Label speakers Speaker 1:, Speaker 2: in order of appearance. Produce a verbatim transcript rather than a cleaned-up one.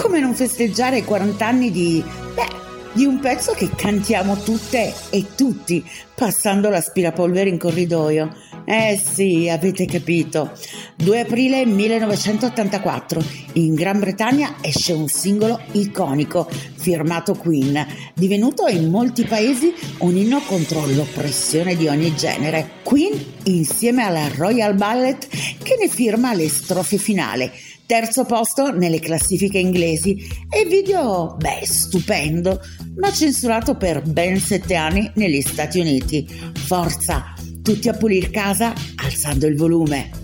Speaker 1: come non festeggiare i quaranta anni di, beh, di un pezzo che cantiamo tutte e tutti passando l'aspirapolvere in corridoio. Eh sì, avete capito. due aprile millenovecentottantaquattro, in Gran Bretagna esce un singolo iconico firmato Queen, divenuto in molti paesi un inno contro l'oppressione di ogni genere. Queen insieme alla Royal Ballet che ne firma le strofe finali. Terzo posto nelle classifiche inglesi e video, beh, stupendo, ma censurato per ben sette anni negli Stati Uniti. Forza, tutti a pulir casa alzando il volume.